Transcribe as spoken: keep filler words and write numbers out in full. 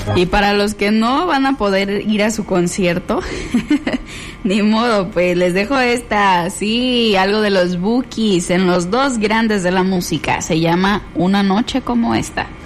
Y para los que no van a poder ir a su concierto, ni modo, pues les dejo esta, sí, algo de los Bukis en los dos grandes de la música. Se llama Una noche como esta.